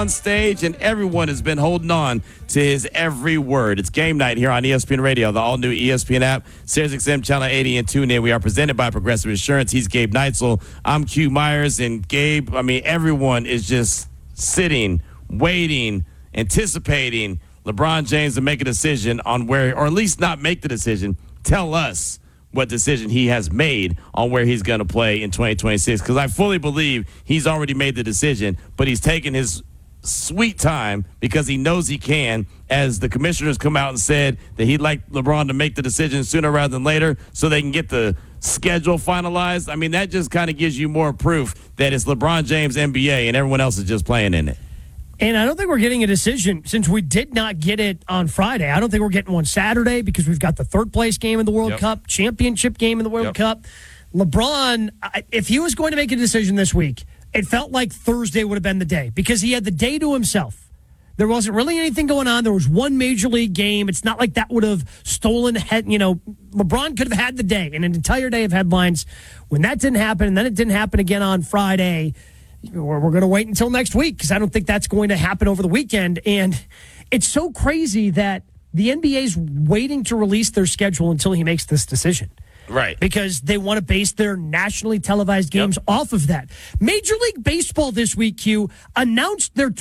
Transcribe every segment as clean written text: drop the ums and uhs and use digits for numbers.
on stage, and everyone has been holding on to his every word. It's game night here on ESPN Radio, the all-new ESPN app, SiriusXM Channel 80, and TuneIn. We are presented by Progressive Insurance. He's Gabe Neitzel. I'm Q Myers, and Gabe, everyone is just sitting, waiting, anticipating LeBron James to make a decision on where, or at least not make the decision, tell us what decision he has made on where he's going to play in 2026. Because I fully believe he's already made the decision, but he's taken his sweet time because he knows he can, as the commissioners come out and said that he'd like LeBron to make the decision sooner rather than later so they can get the schedule finalized. That just kind of gives you more proof that it's LeBron James NBA and everyone else is just playing in it. And I don't think we're getting a decision since we did not get it on Friday. I don't think we're getting one Saturday because we've got the third-place game in the World Cup, championship game in the World Cup. LeBron, if he was going to make a decision this week, it felt like Thursday would have been the day because he had the day to himself. There wasn't really anything going on. There was one major league game. It's not like that would have stolen LeBron could have had the day, an entire day of headlines. When that didn't happen, and then it didn't happen again on Friday, we're going to wait until next week because I don't think that's going to happen over the weekend. And it's so crazy that the NBA's waiting to release their schedule until he makes this decision. Right. Because they want to base their nationally televised games off of that. Major League Baseball this week, Q, announced their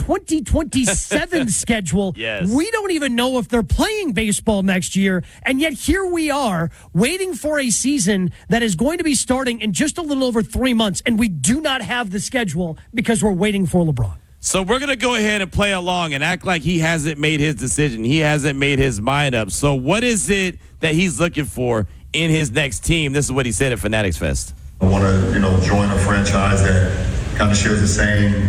2027 schedule. Yes. We don't even know if they're playing baseball next year, and yet here we are waiting for a season that is going to be starting in just a little over 3 months, and we do not have the schedule because we're waiting for LeBron. So we're going to go ahead and play along and act like he hasn't made his decision. He hasn't made his mind up. So what is it that he's looking for in his next team? This is what he said at Fanatics Fest. I want to, join a franchise that kind of shares the same,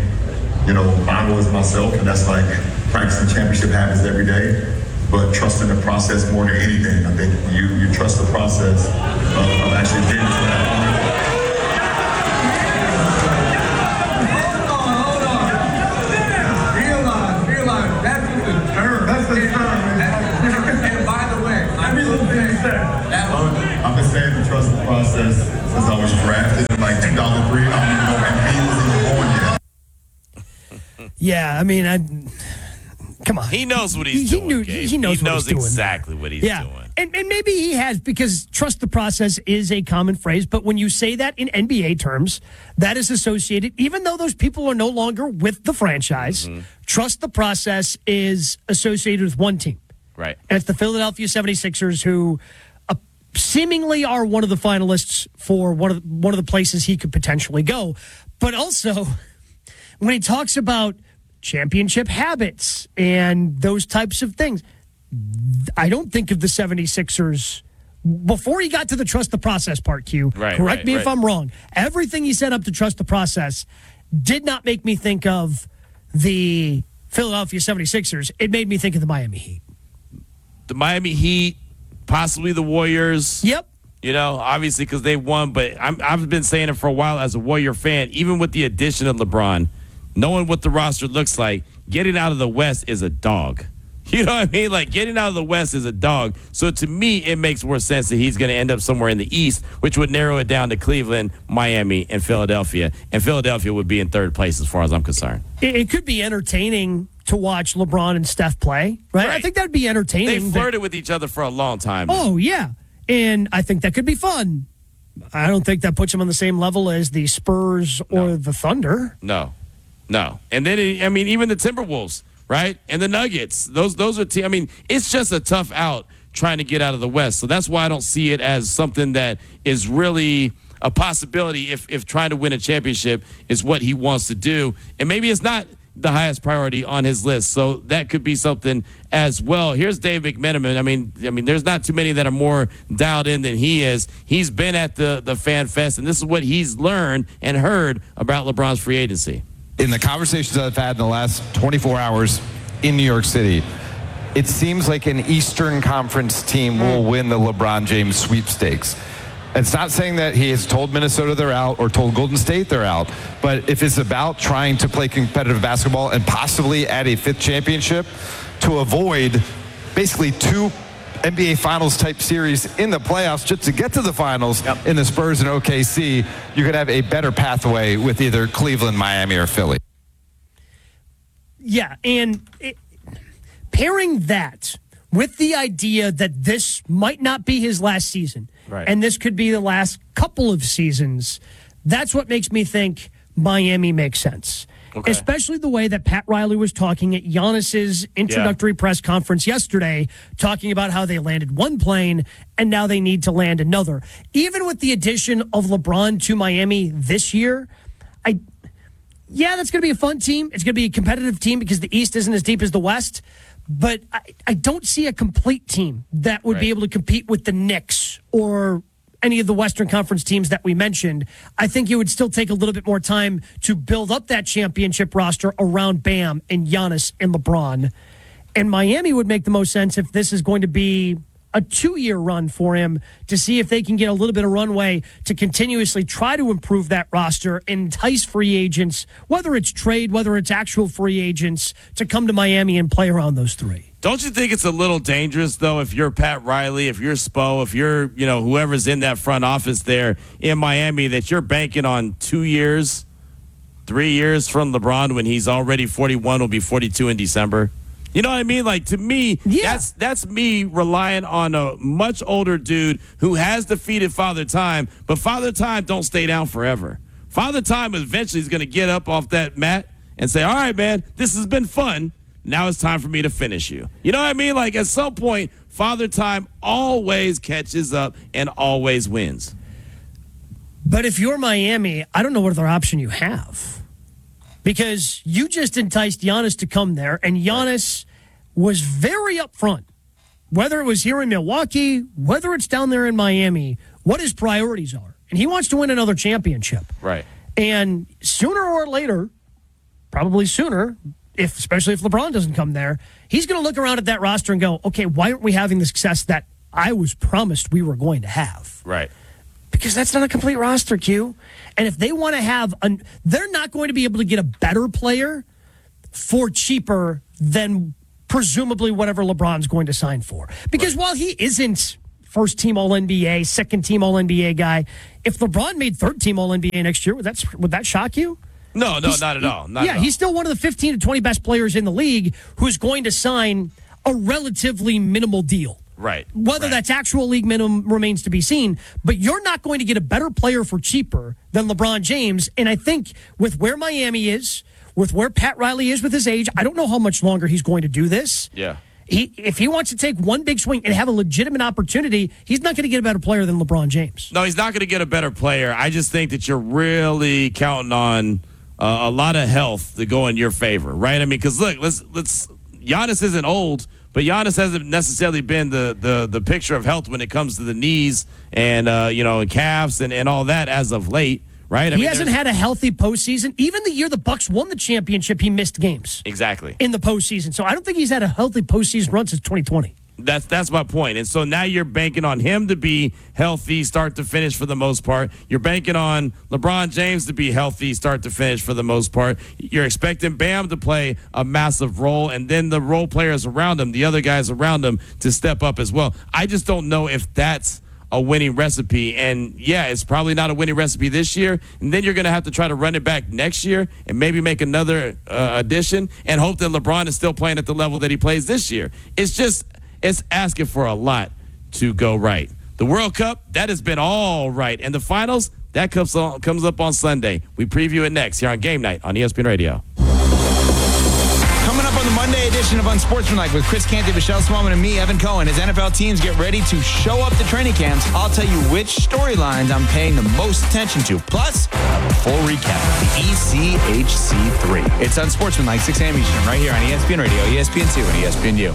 Bible as myself, and that's like practicing championship habits every day, but trusting the process more than anything. I think you trust the process of actually getting to that point. Realize, that's the term. That's the term. And by the way, I've been saying to trust the process since I was drafted in 2003. I don't even know if he was even born yet. Yeah, come on. He knows what he's doing. He knows exactly what he's doing. And maybe he has, because trust the process is a common phrase, but when you say that in NBA terms, that is associated, even though those people are no longer with the franchise, trust the process is associated with one team. Right. And it's the Philadelphia 76ers, who seemingly are one of the finalists for one of the places he could potentially go. But also, when he talks about championship habits and those types of things, I don't think of the 76ers before he got to the trust the process part, Q. Correct me if I'm wrong. Everything he said up to trust the process did not make me think of the Philadelphia 76ers. It made me think of the Miami Heat. The Miami Heat, possibly the Warriors. Yep. Obviously because they won, but I've been saying it for a while as a Warrior fan, even with the addition of LeBron, knowing what the roster looks like, getting out of the West is a dog. You know what I mean? Getting out of the West is a dog. So to me, it makes more sense that he's going to end up somewhere in the East, which would narrow it down to Cleveland, Miami, and Philadelphia. And Philadelphia would be in third place as far as I'm concerned. It could be entertaining to watch LeBron and Steph play, right? I think that would be entertaining. They flirted with each other for a long time. Oh, yeah. And I think that could be fun. I don't think that puts them on the same level as the Spurs or the Thunder. No. And then, even the Timberwolves, right? And the Nuggets. Those are it's just a tough out trying to get out of the West. So that's why I don't see it as something that is really a possibility if trying to win a championship is what he wants to do. And maybe it's not the highest priority on his list. So that could be something as well. Here's Dave McMenamin. There's not too many that are more dialed in than he is. He's been at the Fan Fest, and this is what he's learned and heard about LeBron's free agency. In the conversations I've had in the last 24 hours in New York City, it seems like an Eastern Conference team will win the LeBron James sweepstakes. It's not saying that he has told Minnesota they're out or told Golden State they're out, but if it's about trying to play competitive basketball and possibly add a fifth championship to avoid basically two NBA Finals type series in the playoffs just to get to the finals in the Spurs and OKC, you could have a better pathway with either Cleveland, Miami, or Philly. Yeah, and pairing that with the idea that this might not be his last season, right, and this could be the last couple of seasons, that's what makes me think Miami makes sense. Okay. Especially the way that Pat Riley was talking at Giannis's introductory press conference yesterday, talking about how they landed one plane and now they need to land another. Even with the addition of LeBron to Miami this year, that's going to be a fun team. It's going to be a competitive team because the East isn't as deep as the West. But I don't see a complete team that would be able to compete with the Knicks or any of the Western Conference teams that we mentioned. I think it would still take a little bit more time to build up that championship roster around Bam and Giannis and LeBron. And Miami would make the most sense if this is going to be a 2-year run for him to see if they can get a little bit of runway to continuously try to improve that roster, entice free agents, whether it's trade, whether it's actual free agents, to come to Miami and play around those three. Don't you think it's a little dangerous, though, if you're Pat Riley, if you're Spo, if you're, whoever's in that front office there in Miami, that you're banking on 2 years, 3 years from LeBron when he's already 41, will be 42 in December? You know what I mean? Like, to me, that's me relying on a much older dude who has defeated Father Time, but Father Time don't stay down forever. Father Time eventually is going to get up off that mat and say, all right, man, this has been fun. Now it's time for me to finish you. You know what I mean? Like, at some point, Father Time always catches up and always wins. But if you're Miami, I don't know what other option you have. Because you just enticed Giannis to come there, and Giannis was very upfront, whether it was here in Milwaukee, whether it's down there in Miami, what his priorities are. And he wants to win another championship. Right. And sooner or later, probably sooner, especially if LeBron doesn't come there, he's going to look around at that roster and go, okay, why aren't we having the success that I was promised we were going to have? Right. Because that's not a complete roster, Q. And if they want to have, they're not going to be able to get a better player for cheaper than presumably whatever LeBron's going to sign for. Because while he isn't first-team All-NBA, second-team All-NBA guy, if LeBron made third-team All-NBA next year, would that shock you? No, not at all. He's still one of the 15 to 20 best players in the league who's going to sign a relatively minimal deal. Right. Whether that's actual league minimum remains to be seen, but you're not going to get a better player for cheaper than LeBron James. And I think with where Miami is, with where Pat Riley is with his age, I don't know how much longer he's going to do this. Yeah. If he wants to take one big swing and have a legitimate opportunity, he's not going to get a better player than LeBron James. No, he's not going to get a better player. I just think that you're really counting on a lot of health to go in your favor, right? I mean, because look, let's Giannis isn't old, but Giannis hasn't necessarily been the picture of health when it comes to the knees and calves and all that as of late, right? He hasn't had a healthy postseason. Even the year the Bucks won the championship, he missed games. Exactly. In the postseason. So I don't think he's had a healthy postseason run since 2020. That's my point. And so now you're banking on him to be healthy start to finish for the most part. You're banking on LeBron James to be healthy start to finish for the most part. You're expecting Bam to play a massive role, and then the role players around him, the other guys around him, to step up as well. I just don't know if that's a winning recipe. And yeah, it's probably not a winning recipe this year. And then you're going to have to try to run it back next year and maybe make another addition and hope that LeBron is still playing at the level that he plays this year. It's asking for a lot to go right. The World Cup, that has been all right. And the finals, that comes up on Sunday. We preview it next here on Game Night on ESPN Radio. Coming up on the Monday edition of Unsportsmanlike with Chris Canty, Michelle Smallman, and me, Evan Cohen, as NFL teams get ready to show up to training camps, I'll tell you which storylines I'm paying the most attention to. Plus, a full recap of the ECHC3. It's Unsportsmanlike, 6 a.m. Eastern, right here on ESPN Radio, ESPN2, and ESPNU.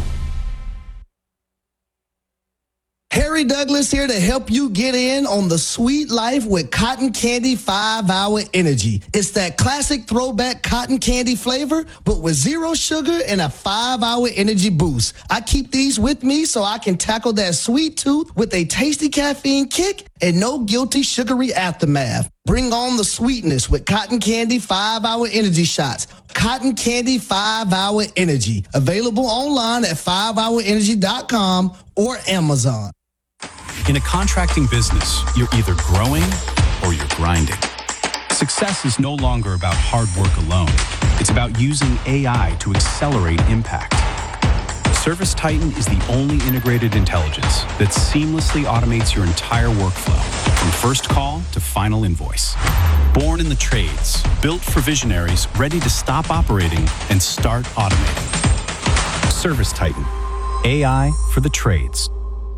Harry Douglas here to help you get in on the sweet life with Cotton Candy 5-Hour Energy. It's that classic throwback cotton candy flavor, but with zero sugar and a 5-hour energy boost. I keep these with me so I can tackle that sweet tooth with a tasty caffeine kick and no guilty sugary aftermath. Bring on the sweetness with Cotton Candy 5-Hour Energy Shots. Cotton Candy 5-Hour Energy. Available online at 5hourenergy.com or Amazon. In a contracting business, you're either growing or you're grinding. Success is no longer about hard work alone. It's about using AI to accelerate impact. ServiceTitan is the only integrated intelligence that seamlessly automates your entire workflow, from first call to final invoice. Born in the trades, built for visionaries ready to stop operating and start automating. ServiceTitan, AI for the trades.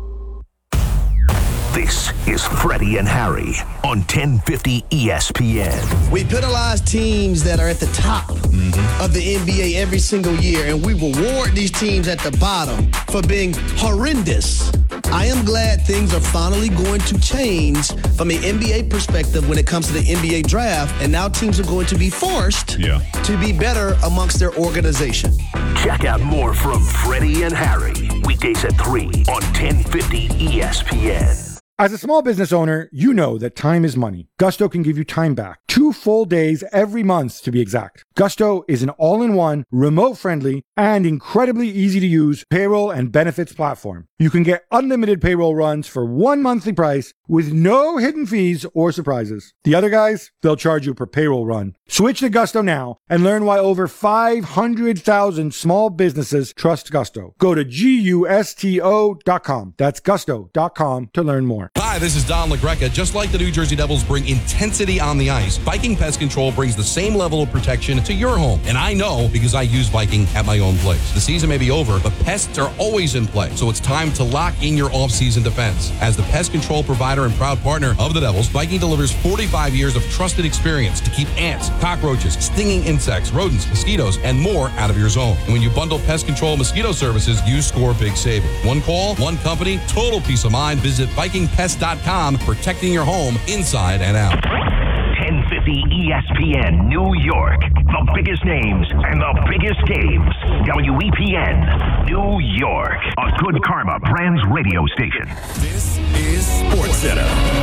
This is Freddie and Harry on 1050 ESPN. We penalize teams that are at the top of the NBA every single year, and we reward these teams at the bottom for being horrendous. I am glad things are finally going to change from an NBA perspective when it comes to the NBA draft, and now teams are going to be forced to be better amongst their organization. Check out more from Freddie and Harry, weekdays at 3 on 1050 ESPN. As a small business owner, you know that time is money. Gusto can give you time back. 2 full days every month, to be exact. Gusto is an all-in-one, remote-friendly, and incredibly easy-to-use payroll and benefits platform. You can get unlimited payroll runs for one monthly price with no hidden fees or surprises. The other guys, they'll charge you per payroll run. Switch to Gusto now and learn why over 500,000 small businesses trust Gusto. Go to GUSTO.com. That's gusto.com to learn more. Hi, this is Don LaGreca. Just like the New Jersey Devils bring intensity on the ice, Viking Pest Control brings the same level of protection to your home. And I know because I use Viking at my own place. The season may be over, but pests are always in play. So it's time to lock in your off-season defense. As the pest control provider and proud partner of the Devils, Viking delivers 45 years of trusted experience to keep ants, cockroaches, stinging insects, rodents, mosquitoes, and more out of your zone. And when you bundle pest control mosquito services, you score big savings. One call, one company, total peace of mind. Visit VikingPest.com, protecting your home inside and out. 1050 ESPN New York. The biggest names and the biggest games. WEPN New York. A Good Karma Brands radio station. This is SportsCenter.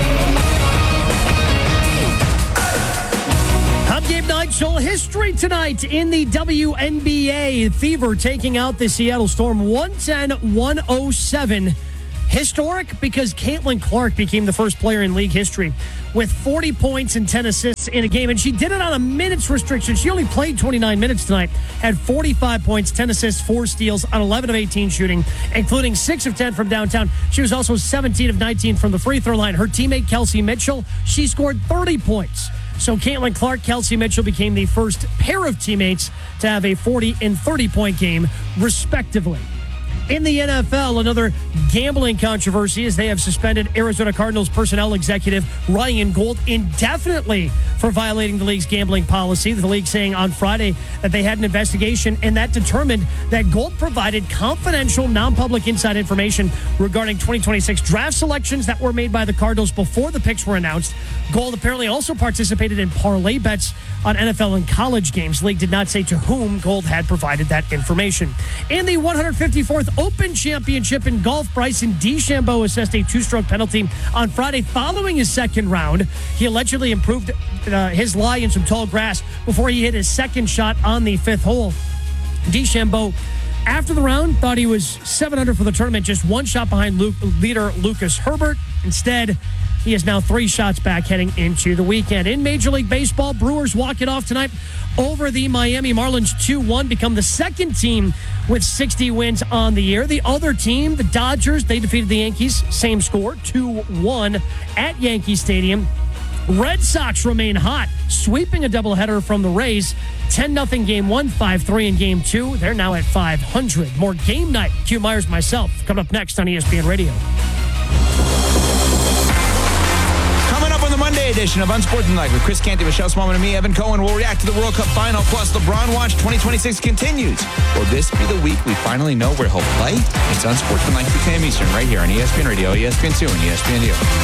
Hot Game Night Show history tonight in the WNBA. Fever taking out the Seattle Storm 110-107. Historic because Caitlin Clark became the first player in league history with 40 points and 10 assists in a game. And she did it on a minutes restriction. She only played 29 minutes tonight, had 45 points, 10 assists, 4 steals on 11 of 18 shooting, including 6 of 10 from downtown. She was also 17 of 19 from the free throw line. Her teammate, Kelsey Mitchell, she scored 30 points. So Caitlin Clark, Kelsey Mitchell became the first pair of teammates to have a 40 and 30-point game, respectively. In the NFL, another gambling controversy as they have suspended Arizona Cardinals personnel executive Ryan Gold indefinitely for violating the league's gambling policy. The league saying on Friday that they had an investigation and that determined that Gold provided confidential, non-public inside information regarding 2026 draft selections that were made by the Cardinals before the picks were announced. Gold apparently also participated in parlay bets on NFL and college games. The league did not say to whom Gold had provided that information. In the 154th Open Championship in golf, Bryson DeChambeau assessed a 2-stroke penalty on Friday following his second round. He allegedly improved his lie in some tall grass before he hit his second shot on the 5th hole. DeChambeau, after the round, thought he was 7 under for the tournament, just 1 shot behind leader Lucas Herbert. Instead, he is now 3 shots back heading into the weekend. In Major League Baseball, Brewers walk it off tonight over the Miami Marlins 2-1, become the second team with 60 wins on the year. The other team, the Dodgers, they defeated the Yankees, same score, 2-1 at Yankee Stadium. Red Sox remain hot, sweeping a doubleheader from the Rays. 10-0 Game 1, 5-3 in Game 2. They're now at 500. More Game Night. Q Myers, myself, coming up next on ESPN Radio. Coming up on the Monday edition of Unsportsmanlike with Chris Canty, Michelle Smallman, and me, Evan Cohen, we'll react to the World Cup final. Plus, LeBron Watch 2026 continues. Will this be the week we finally know where he'll play? It's Unsportsmanlike 2 p.m. Eastern right here on ESPN Radio, ESPN2, and ESPN2.